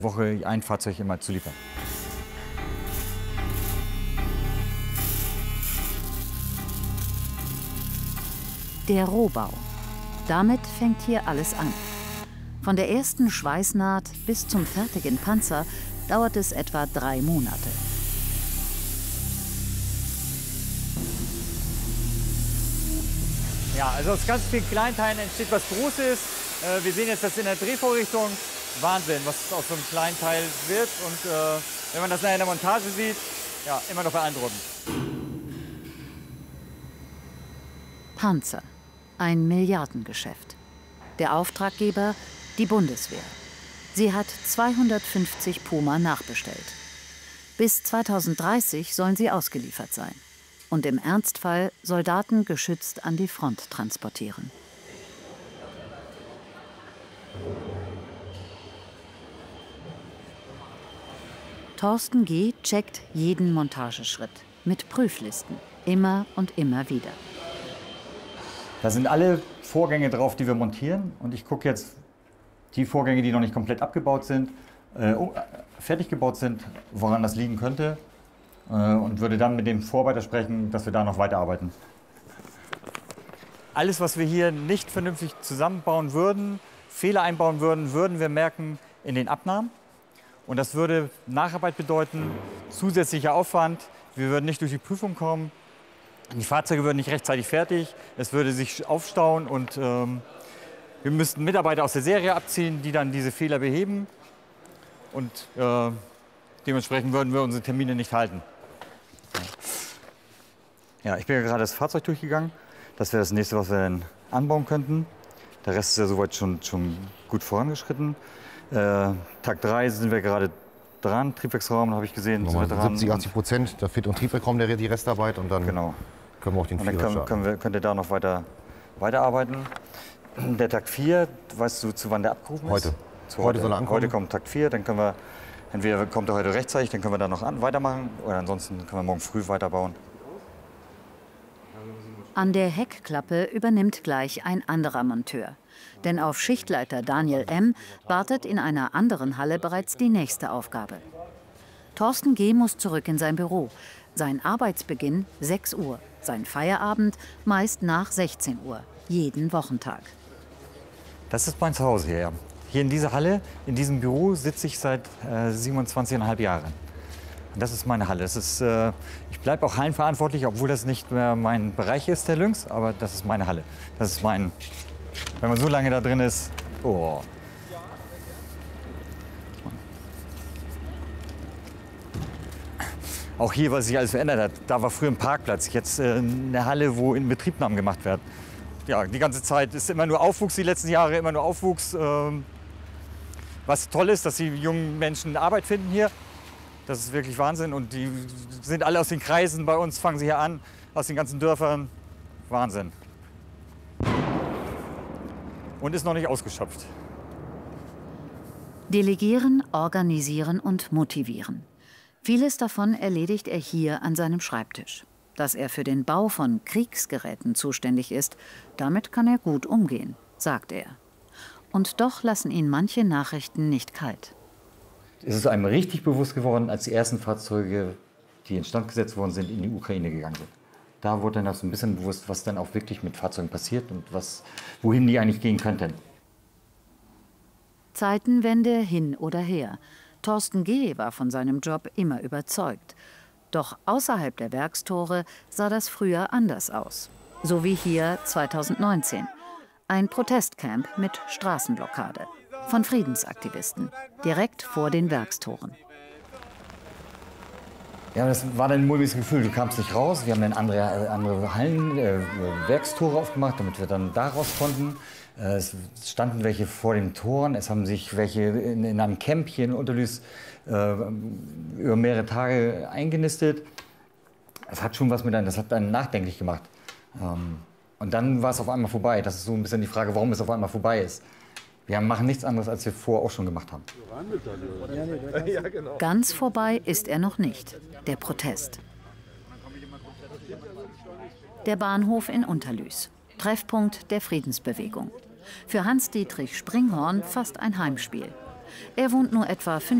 Woche ein Fahrzeug immer zu liefern. Der Rohbau. Damit fängt hier alles an. Von der ersten Schweißnaht bis zum fertigen Panzer dauert es etwa 3 Monate. Ja, also aus ganz vielen Kleinteilen entsteht was Großes. Wir sehen jetzt das in der Drehvorrichtung. Wahnsinn, was aus so einem kleinen Teil wird. Und wenn man das nachher in der Montage sieht, ja, immer noch beeindruckend. Panzer. Ein Milliardengeschäft. Der Auftraggeber, die Bundeswehr. Sie hat 250 Puma nachbestellt. Bis 2030 sollen sie ausgeliefert sein. Und im Ernstfall Soldaten geschützt an die Front transportieren. Thorsten G. checkt jeden Montageschritt mit Prüflisten, immer und immer wieder. Da sind alle Vorgänge drauf, die wir montieren. Und ich gucke jetzt die Vorgänge, die noch nicht komplett abgebaut sind, fertig gebaut sind, woran das liegen könnte. Und würde dann mit dem Vorarbeiter sprechen, dass wir da noch weiterarbeiten. Alles, was wir hier nicht vernünftig zusammenbauen würden, Fehler einbauen würden, würden wir merken in den Abnahmen. Und das würde Nacharbeit bedeuten, zusätzlicher Aufwand. Wir würden nicht durch die Prüfung kommen. Die Fahrzeuge würden nicht rechtzeitig fertig. Es würde sich aufstauen und wir müssten Mitarbeiter aus der Serie abziehen, die dann diese Fehler beheben. Und dementsprechend würden wir unsere Termine nicht halten. Ja, ich bin ja gerade das Fahrzeug durchgegangen. Das wäre das nächste, was wir dann anbauen könnten. Der Rest ist ja soweit schon gut vorangeschritten. Tag 3 sind wir gerade dran. Triebwerksraum habe ich gesehen. 70–80%, da fehlt im Triebwerksraum die Restarbeit und dann genau. Können wir auch den Vierer starten. Könnt ihr da noch weiterarbeiten. Der Tag 4, weißt du, zu wann der abgerufen ist? Heute. Heute soll er ankommen. Heute kommt Tag 4, dann können wir, entweder kommt er heute rechtzeitig, dann können wir da noch weitermachen, oder ansonsten können wir morgen früh weiterbauen. An der Heckklappe übernimmt gleich ein anderer Monteur. Denn auf Schichtleiter Daniel M. wartet in einer anderen Halle bereits die nächste Aufgabe. Thorsten G. muss zurück in sein Büro. Sein Arbeitsbeginn 6 Uhr, sein Feierabend meist nach 16 Uhr, jeden Wochentag. Das ist mein Zuhause hier, ja. Hier in dieser Halle, in diesem Büro sitze ich seit 27,5 Jahren. Und das ist meine Halle. Das ist, ich bleibe auch hallenverantwortlich, obwohl das nicht mehr mein Bereich ist, der Lynx, aber das ist meine Halle. Das ist mein, wenn man so lange da drin ist, oh. Auch hier, was sich alles verändert hat. Da war früher ein Parkplatz, jetzt eine Halle, wo Inbetriebnahmen gemacht werden. Ja, die ganze Zeit ist immer nur Aufwuchs, die letzten Jahre immer nur Aufwuchs. Was toll ist, dass die jungen Menschen Arbeit finden hier. Das ist wirklich Wahnsinn. Und die sind alle aus den Kreisen bei uns, fangen sie hier an, aus den ganzen Dörfern. Wahnsinn. Und ist noch nicht ausgeschöpft. Delegieren, organisieren und motivieren. Vieles davon erledigt er hier an seinem Schreibtisch. Dass er für den Bau von Kriegsgeräten zuständig ist, damit kann er gut umgehen, sagt er. Und doch lassen ihn manche Nachrichten nicht kalt. Es ist einem richtig bewusst geworden, als die ersten Fahrzeuge, die instand gesetzt worden sind, in die Ukraine gegangen sind. Da wurde dann auch so ein bisschen bewusst, was dann auch wirklich mit Fahrzeugen passiert und wohin die eigentlich gehen könnten. Zeitenwende hin oder her. Thorsten G. war von seinem Job immer überzeugt. Doch außerhalb der Werkstore sah das früher anders aus. So wie hier 2019. Ein Protestcamp mit Straßenblockade von Friedensaktivisten, direkt vor den Werkstoren. Ja, das war dann ein mulmiges Gefühl. Du kamst nicht raus. Wir haben dann andere Hallen, Werkstore aufgemacht, damit wir dann da raus konnten. Es standen welche vor den Toren. Es haben sich welche in einem Camp hier in Unterlüß über mehrere Tage eingenistet. Es hat schon was mit einem, das hat einen nachdenklich gemacht. Und dann war es auf einmal vorbei. Das ist so ein bisschen die Frage, warum es auf einmal vorbei ist. Wir machen nichts anderes, als wir vorher auch schon gemacht haben. Ganz vorbei ist er noch nicht, der Protest. Der Bahnhof in Unterlüß, Treffpunkt der Friedensbewegung. Für Hans-Dietrich Springhorn fast ein Heimspiel. Er wohnt nur etwa